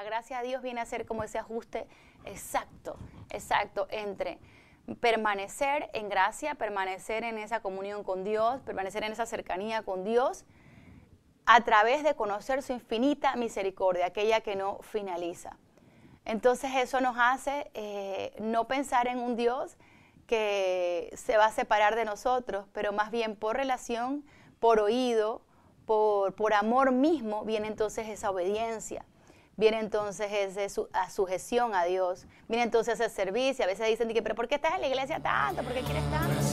gracia de Dios viene a ser como ese ajuste exacto entre permanecer en gracia, permanecer en esa comunión con Dios, permanecer en esa cercanía con Dios, a través de conocer su infinita misericordia, aquella que no finaliza. Entonces eso nos hace no pensar en un Dios que se va a separar de nosotros, pero más bien por relación, por oído, por amor mismo, viene entonces esa obediencia, viene entonces esa sujeción a Dios, viene entonces ese servicio. A veces dicen, pero ¿por qué estás en la iglesia tanto? ¿Por qué quieres tanto?